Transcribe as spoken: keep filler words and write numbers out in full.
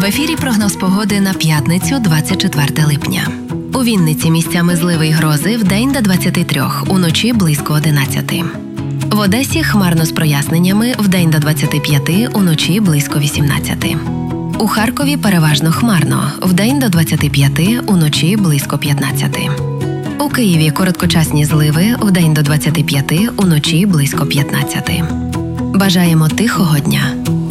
ефірі прогноз погоди на п'ятницю, двадцять четверте липня. У Вінниці місцями зливи й грози вдень до двадцяти трьох, уночі близько одинадцяти. В Одесі хмарно з проясненнями вдень до двадцяти п'яти, уночі близько вісімнадцяти. У Харкові переважно хмарно, вдень до двадцяти п'яти, уночі близько п'ятнадцяти. У Києві короткочасні зливи вдень до двадцяти п'яти, уночі близько п'ятнадцяти. Бажаємо тихого дня!